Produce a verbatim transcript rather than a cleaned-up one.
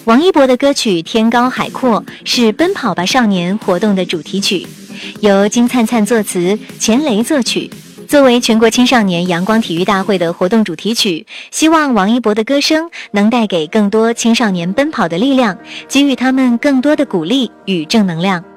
王一博的歌曲《天高海阔》是奔跑吧少年活动的主题曲，由金灿灿作词，钱雷作曲。作为全国青少年阳光体育大会的活动主题曲，希望王一博的歌声能带给更多青少年奔跑的力量，给予他们更多的鼓励与正能量。